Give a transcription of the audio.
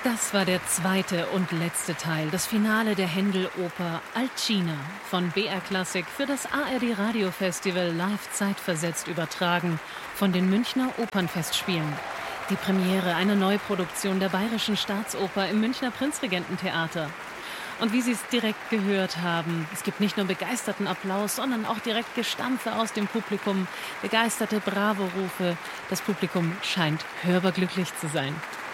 Das war der zweite und letzte Teil, das Finale der Händel-Oper Alcina von BR Classic für das ARD Radiofestival live zeitversetzt übertragen von den Münchner Opernfestspielen. Die Premiere einer Neuproduktion der Bayerischen Staatsoper im Münchner Prinzregententheater. Und wie Sie es direkt gehört haben, es gibt nicht nur begeisterten Applaus, sondern auch direkt Gestampfe aus dem Publikum, begeisterte Bravo-Rufe. Das Publikum scheint hörbar glücklich zu sein.